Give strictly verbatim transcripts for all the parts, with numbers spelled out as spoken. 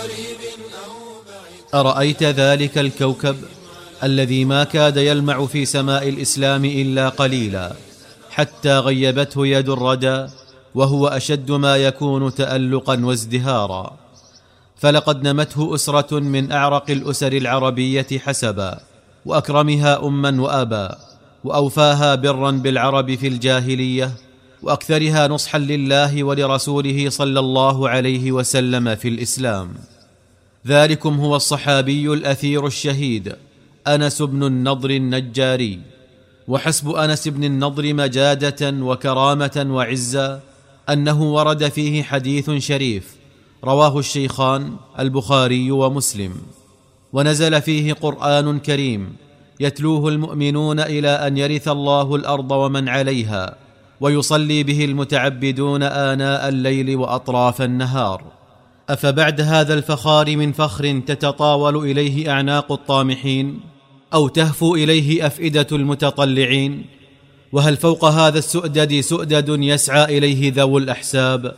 أرأيت ذلك الكوكب الذي ما كاد يلمع في سماء الإسلام إلا قليلا حتى غيبته يد الردى، وهو أشد ما يكون تألقا وازدهارا، فلقد نمته أسرة من أعرق الأسر العربية حسبا، وأكرمها أما وأبا، وأوفاها برا بالعرب في الجاهلية، وأكثرها نصحا لله ولرسوله صلى الله عليه وسلم في الإسلام. ذلكم هو الصحابي الأثير الشهيد أنس بن النضر النجاري. وحسب أنس بن النضر مجادة وكرامة وعزة أنه ورد فيه حديث شريف رواه الشيخان البخاري ومسلم، ونزل فيه قرآن كريم يتلوه المؤمنون إلى أن يرث الله الأرض ومن عليها، ويصلي به المتعبدون آناء الليل وأطراف النهار. أفبعد هذا الفخار من فخر تتطاول إليه أعناق الطامحين، أو تهفو إليه أفئدة المتطلعين؟ وهل فوق هذا السؤدد سؤدد يسعى إليه ذو الأحساب؟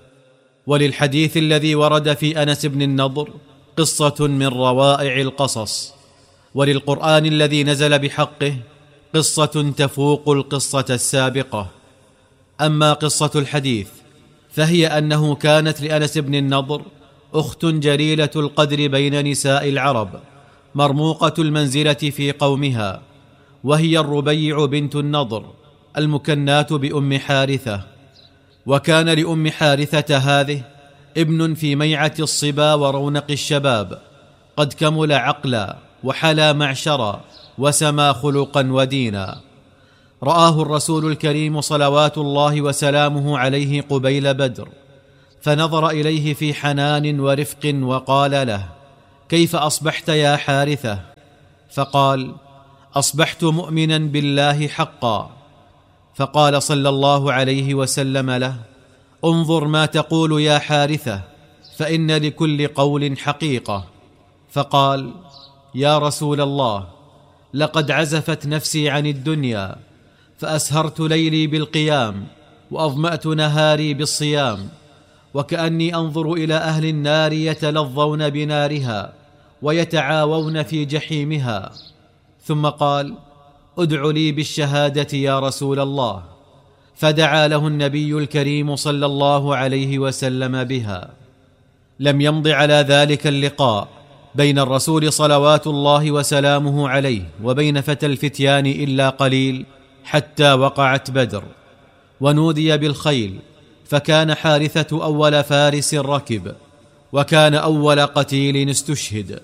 وللحديث الذي ورد في أنس بن النضر قصة من روائع القصص، وللقرآن الذي نزل بحقه قصة تفوق القصة السابقة. أما قصة الحديث فهي أنه كانت لأنس بن النضر أخت جليلة القدر بين نساء العرب، مرموقة المنزلة في قومها، وهي الربيع بنت النضر المكناة بأم حارثة. وكان لأم حارثة هذه ابن في ميعة الصبا ورونق الشباب، قد كمل عقلا وحلا معشرا وسما خلقا ودينا. رآه الرسول الكريم صلوات الله وسلامه عليه قبيل بدر، فنظر إليه في حنان ورفق وقال له: كيف أصبحت يا حارثة؟ فقال: أصبحت مؤمنا بالله حقا. فقال صلى الله عليه وسلم له: انظر ما تقول يا حارثة، فإن لكل قول حقيقة. فقال: يا رسول الله، لقد عزفت نفسي عن الدنيا، فأسهرت ليلي بالقيام، وأظمأت نهاري بالصيام، وكأني أنظر إلى أهل النار يتلظون بنارها ويتعاوون في جحيمها. ثم قال: ادع لي بالشهادة يا رسول الله. فدعا له النبي الكريم صلى الله عليه وسلم بها. لم يمض على ذلك اللقاء بين الرسول صلوات الله وسلامه عليه وبين فتى الفتيان إلا قليل حتى وقعت بدر، ونودي بالخيل، فكان حارثة أول فارس ركب، وكان أول قتيل استشهد.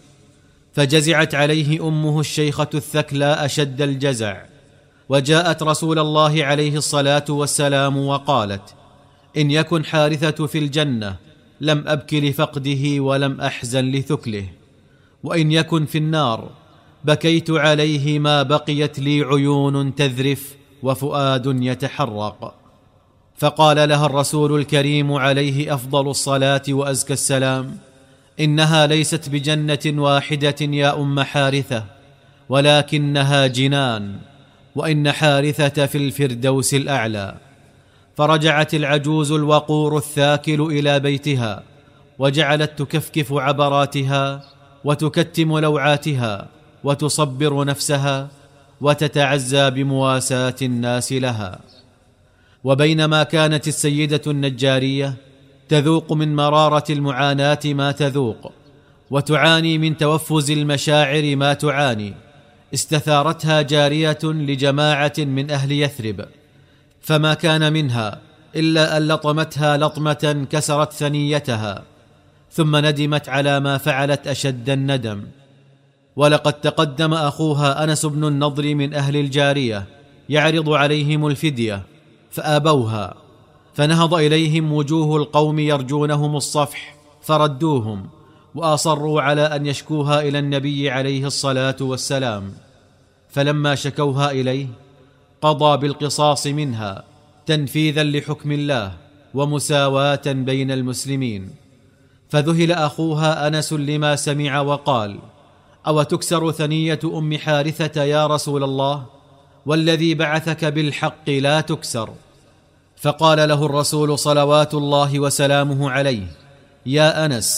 فجزعت عليه أمه الشيخة الثكلى أشد الجزع، وجاءت رسول الله عليه الصلاة والسلام وقالت: إن يكن حارثة في الجنة لم أبك لفقده ولم أحزن لثكله، وإن يكن في النار بكيت عليه ما بقيت لي عيون تذرف وفؤاد يتحرق. فقال لها الرسول الكريم عليه أفضل الصلاة وأزكى السلام: إنها ليست بجنة واحدة يا أم حارثة، ولكنها جنان، وإن حارثة في الفردوس الأعلى. فرجعت العجوز الوقور الثاكل إلى بيتها، وجعلت تكفكف عبراتها وتكتم لوعاتها وتصبر نفسها وتتعزى بمواساة الناس لها. وبينما كانت السيدة النجارية تذوق من مرارة المعاناة ما تذوق، وتعاني من توفز المشاعر ما تعاني، استثارتها جارية لجماعة من أهل يثرب، فما كان منها إلا أن لطمتها لطمة كسرت ثنيتها، ثم ندمت على ما فعلت أشد الندم. ولقد تقدم أخوها أنس بن النضر من أهل الجارية يعرض عليهم الفدية فآبوها، فنهض إليهم وجوه القوم يرجونهم الصفح فردوهم، وأصروا على أن يشكوها إلى النبي عليه الصلاة والسلام. فلما شكوها إليه قضى بالقصاص منها تنفيذا لحكم الله ومساواة بين المسلمين. فذهل أخوها أنس لما سمع وقال: أو تكسر ثنية أم حارثة يا رسول الله؟ والذي بعثك بالحق لا تكسر. فقال له الرسول صلوات الله وسلامه عليه: يا أنس،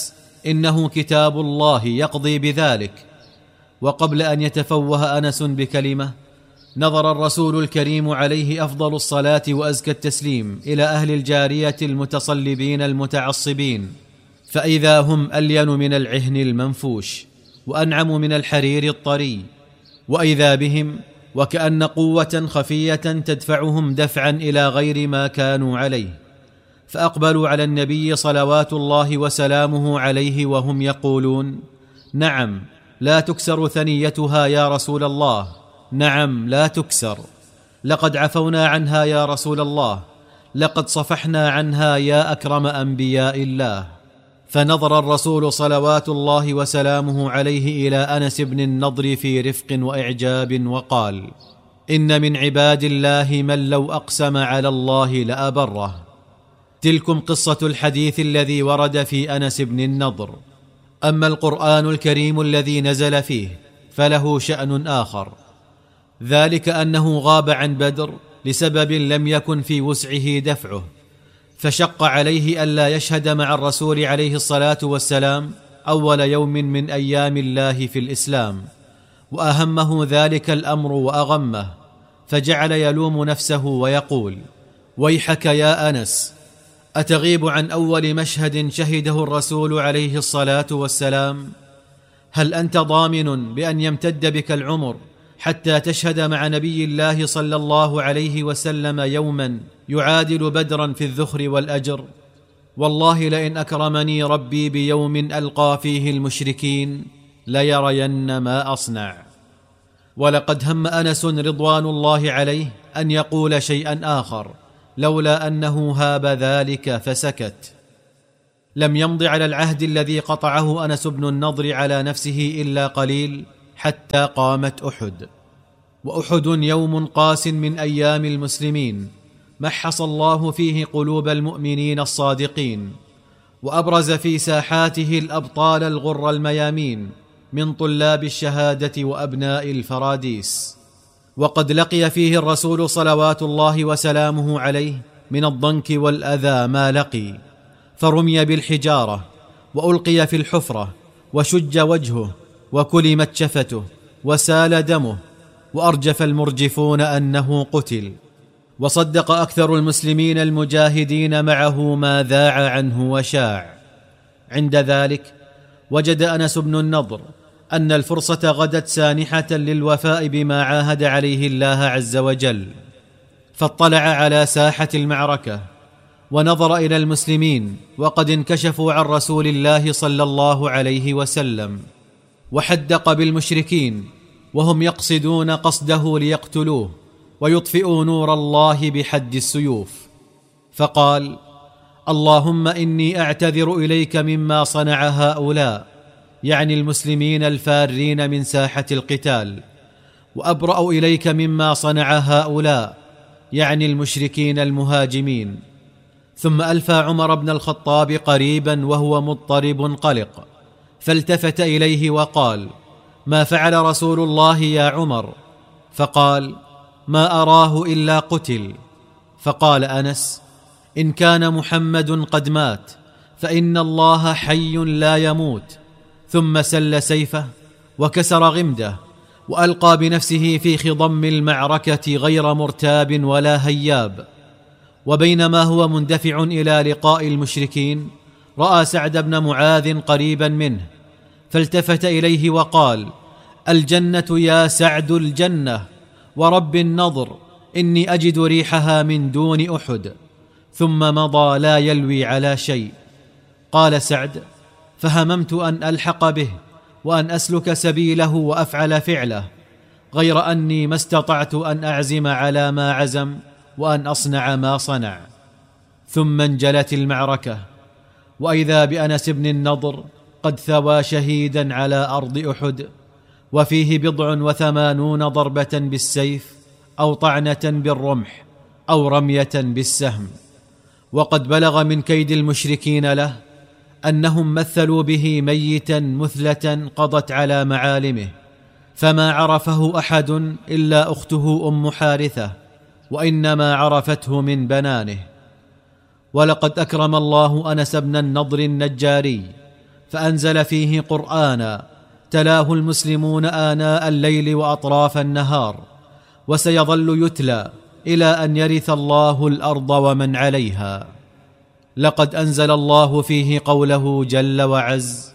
إنه كتاب الله يقضي بذلك. وقبل أن يتفوه أنس بكلمة، نظر الرسول الكريم عليه أفضل الصلاة وأزكى التسليم إلى أهل الجارية المتصلبين المتعصبين، فإذا هم ألين من العهن المنفوش وأنعم من الحرير الطري، وإذا بهم وكأن قوة خفية تدفعهم دفعا إلى غير ما كانوا عليه، فأقبلوا على النبي صلوات الله وسلامه عليه وهم يقولون: نعم لا تكسر ثنيتها يا رسول الله، نعم لا تكسر، لقد عفونا عنها يا رسول الله، لقد صفحنا عنها يا أكرم أنبياء الله. فنظر الرسول صلوات الله وسلامه عليه إلى أنس بن النضر في رفق وإعجاب وقال: إن من عباد الله من لو أقسم على الله لأبره. تلكم قصة الحديث الذي ورد في أنس بن النضر. أما القرآن الكريم الذي نزل فيه فله شأن آخر، ذلك أنه غاب عن بدر لسبب لم يكن في وسعه دفعه، فشق عليه ألا يشهد مع الرسول عليه الصلاة والسلام أول يوم من أيام الله في الإسلام، وأهمه ذلك الأمر وأغمه، فجعل يلوم نفسه ويقول: ويحك يا أنس، أتغيب عن أول مشهد شهده الرسول عليه الصلاة والسلام؟ هل أنت ضامن بأن يمتد بك العمر حتى تشهد مع نبي الله صلى الله عليه وسلم يوما يعادل بدرا في الذخر والأجر؟ والله لئن أكرمني ربي بيوم ألقى فيه المشركين ليرين ما أصنع. ولقد هم أنس رضوان الله عليه أن يقول شيئا آخر، لولا أنه هاب ذلك فسكت. لم يمض على العهد الذي قطعه أنس بن النضر على نفسه إلا قليل حتى قامت أحد، وأحد يوم قاس من أيام المسلمين محص الله فيه قلوب المؤمنين الصادقين، وأبرز في ساحاته الأبطال الغر الميامين من طلاب الشهادة وأبناء الفراديس. وقد لقي فيه الرسول صلوات الله وسلامه عليه من الضنك والأذى ما لقي، فرمي بالحجارة وألقي في الحفرة وشج وجهه وكلمت شفته وسال دمه، وأرجف المرجفون أنه قتل، وصدق أكثر المسلمين المجاهدين معه ما ذاع عنه وشاع. عند ذلك وجد أنس بن النضر أن الفرصة غدت سانحة للوفاء بما عاهد عليه الله عز وجل، فاطلع على ساحة المعركة ونظر إلى المسلمين وقد انكشفوا عن رسول الله صلى الله عليه وسلم، وحدق بالمشركين وهم يقصدون قصده ليقتلوه ويطفئوا نور الله بحد السيوف، فقال: اللهم إني أعتذر إليك مما صنع هؤلاء، يعني المسلمين الفارين من ساحة القتال، وأبرأ إليك مما صنع هؤلاء، يعني المشركين المهاجمين. ثم ألفى عمر بن الخطاب قريبا وهو مضطرب قلق، فالتفت إليه وقال: ما فعل رسول الله يا عمر؟ فقال: ما أراه إلا قتل. فقال أنس: إن كان محمد قد مات فإن الله حي لا يموت. ثم سل سيفه وكسر غمده وألقى بنفسه في خضم المعركة غير مرتاب ولا هياب. وبينما هو مندفع إلى لقاء المشركين رأى سعد بن معاذ قريبا منه، فالتفت إليه وقال: الجنة يا سعد الجنة، ورب النضر إني أجد ريحها من دون أحد. ثم مضى لا يلوي على شيء. قال سعد: فهممت أن ألحق به وأن أسلك سبيله وأفعل فعله، غير أني ما استطعت أن أعزم على ما عزم وأن أصنع ما صنع. ثم انجلت المعركة، وإذا بأنس بن النضر قد ثوى شهيدا على أرض أحد، وفيه بضع وثمانون ضربة بالسيف أو طعنة بالرمح أو رمية بالسهم. وقد بلغ من كيد المشركين له أنهم مثلوا به ميتا مثلة قضت على معالمه، فما عرفه أحد إلا أخته أم حارثة، وإنما عرفته من بنانه. ولقد أكرم الله أنس بن النضر النجاري فأنزل فيه قرآنا تلاه المسلمون آناء الليل وأطراف النهار، وسيظل يتلى إلى أن يرث الله الأرض ومن عليها. لقد أنزل الله فيه قوله جل وعز: